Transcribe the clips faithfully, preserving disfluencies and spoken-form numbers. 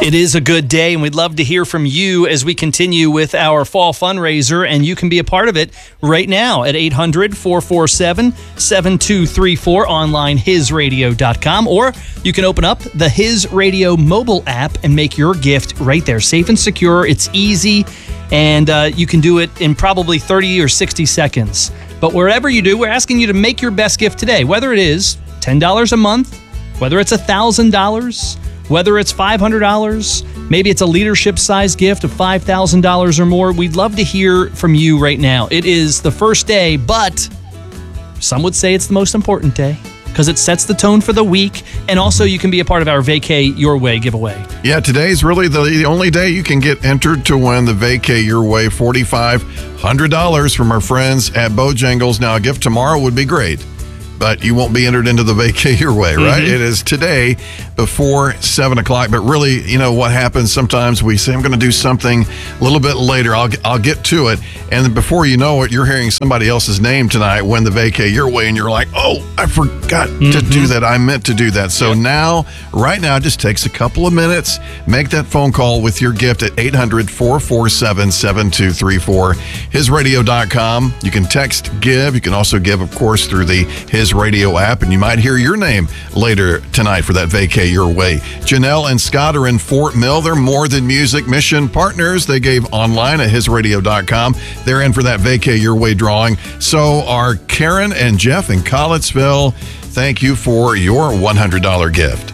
It is a good day, and we'd love to hear from you as we continue with our fall fundraiser, and you can be a part of it right now at eight hundred, four four seven, seven two three four, online his radio dot com, or you can open up the His Radio mobile app and make your gift right there. Safe and secure. It's easy, and uh, you can do it in probably thirty or sixty seconds. But wherever you do, we're asking you to make your best gift today, whether it is ten dollars a month, whether it's one thousand dollars, whether it's five hundred dollars, maybe it's a leadership-sized gift of five thousand dollars or more. We'd love to hear from you right now. It is the first day, but some would say it's the most important day because it sets the tone for the week, and also you can be a part of our Vacay Your Way giveaway. Yeah, today's really the, the only day you can get entered to win the Vacay Your Way four thousand five hundred dollars from our friends at Bojangles. Now, a gift tomorrow would be great, but you won't be entered into the Vacay Your Way, right? Mm-hmm. It is today before seven o'clock. But really, you know what happens? Sometimes we say, I'm going to do something a little bit later. I'll, I'll get to it. And then before you know it, you're hearing somebody else's name tonight win the Vacay Your Way. And you're like, oh, I forgot mm-hmm. to do that. I meant to do that. So yep. now, right now, it just takes a couple of minutes. Make that phone call with your gift at eight hundred, four four seven, seven two three four. his radio dot com. You can text GIVE. You can also give, of course, through the His Radio app, and you might hear your name later tonight for that Vacay Your Way. Janelle and Scott are in Fort Mill. They're More Than Music Mission partners. They gave online at his radio dot com. They're in for that Vacay Your Way drawing. So are Karen and Jeff in Collettsville. Thank you for your one hundred dollars gift.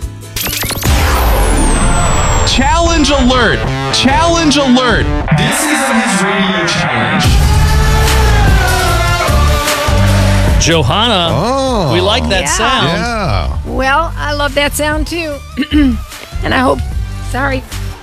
Challenge alert! Challenge alert! This is the His Radio Challenge. Johanna, oh, we like that yeah. sound. Yeah. Well, I love that sound too. And I hope, sorry,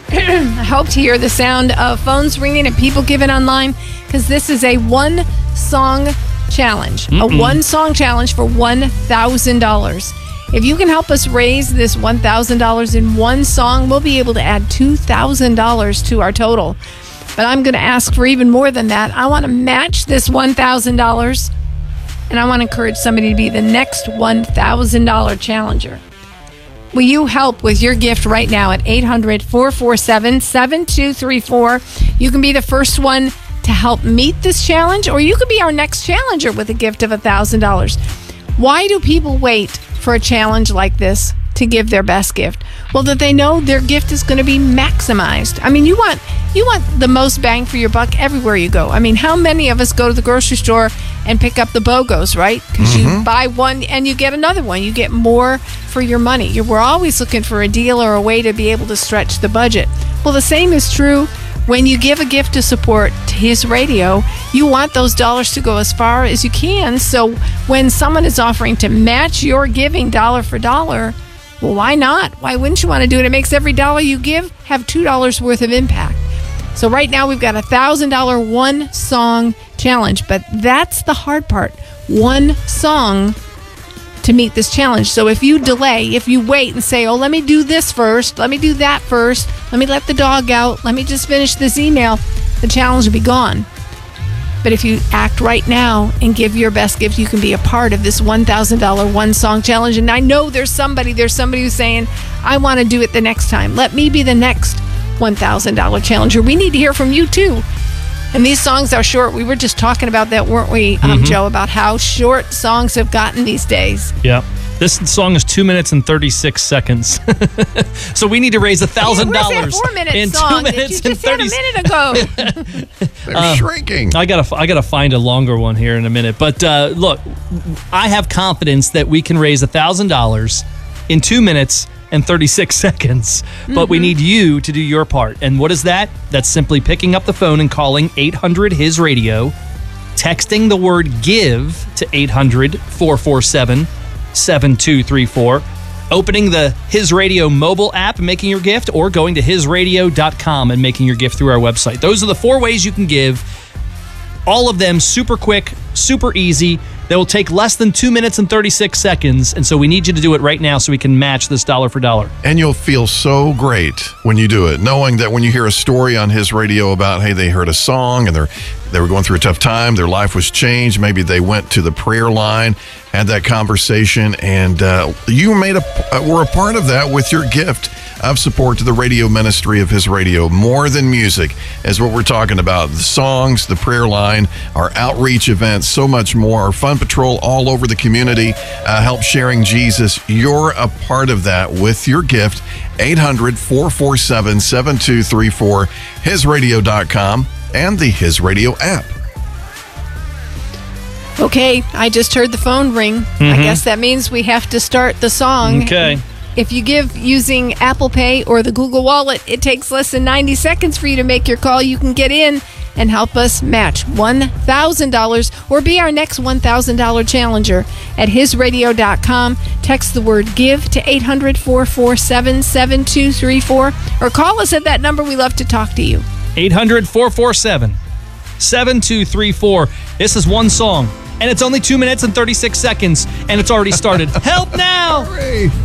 I hope to hear the sound of phones ringing and people giving online, because this is a one song challenge, Mm-mm. a one song challenge for one thousand dollars. If you can help us raise this one thousand dollars in one song, we'll be able to add two thousand dollars to our total. But I'm going to ask for even more than that. I want to match this one thousand dollars. And I want to encourage somebody to be the next one thousand dollars challenger. Will you help with your gift right now at eight hundred, four four seven, seven two three four? You can be the first one to help meet this challenge, or you could be our next challenger with a gift of one thousand dollars. Why do people wait for a challenge like this to give their best gift? Well, that they know their gift is going to be maximized. I mean, you want you want the most bang for your buck everywhere you go. I mean, how many of us go to the grocery store and pick up the BOGOs, right? Because mm-hmm. you buy one and you get another one. You get more for your money. You're, we're always looking for a deal or a way to be able to stretch the budget. Well, the same is true when you give a gift to support His Radio. You want those dollars to go as far as you can. So when someone is offering to match your giving dollar for dollar, well, why not? Why wouldn't you want to do it? It makes every dollar you give have two dollars worth of impact. So right now we've got a one thousand dollars one song challenge, but that's the hard part. One song to meet this challenge. So if you delay, if you wait and say, oh, let me do this first, let me do that first, let me let the dog out, let me just finish this email, the challenge will be gone. But if you act right now and give your best gift, you can be a part of this one thousand dollars one song challenge. And I know there's somebody, there's somebody who's saying, I want to do it the next time. Let me be the next one thousand dollars challenger. We need to hear from you too. And these songs are short. We were just talking about that, weren't we, um, mm-hmm. Joe, about how short songs have gotten these days. Yeah. This song is two minutes and thirty-six seconds. So we need to raise one thousand dollars in two minutes that you and thirty just had a minute ago. They're uh, shrinking. I gotta, I gotta find a longer one here in a minute. But uh, look, I have confidence that we can raise one thousand dollars in two minutes and thirty-six seconds. Mm-hmm. But we need you to do your part. And what is that? That's simply picking up the phone and calling eight hundred his radio, texting the word GIVE to eight hundred, four four seven, seven two three four, opening the His Radio mobile app and making your gift, or going to his radio dot com and making your gift through our website. Those are the four ways you can give. All of them super quick, super easy. They will take less than two minutes and thirty-six seconds, and so we need you to do it right now so we can match this dollar for dollar. And you'll feel so great when you do it, knowing that when you hear a story on His Radio about, hey, they heard a song and they're they were going through a tough time, their life was changed, maybe they went to the prayer line, had that conversation, and uh, you made a were a part of that with your gift of support to the radio ministry of His Radio. More than music is what we're talking about. The songs, the prayer line, our outreach events, so much more. Our Fun Patrol all over the community, uh, help sharing Jesus. You're a part of that with your gift. eight hundred, four four seven, seven two three four, his radio dot com, and the His Radio app. Okay, I just heard the phone ring. Mm-hmm. I guess that means we have to start the song. Okay. If you give using Apple Pay or the Google Wallet, it takes less than ninety seconds for you to make your call. You can get in and help us match one thousand dollars or be our next one thousand dollars challenger at his radio dot com. Text the word GIVE to eight hundred, four four seven, seven two three four or call us at that number. We love to talk to you. eight hundred, four four seven, seven two three four. This is one song, and it's only two minutes and thirty-six seconds, and it's already started. Help now! Hooray.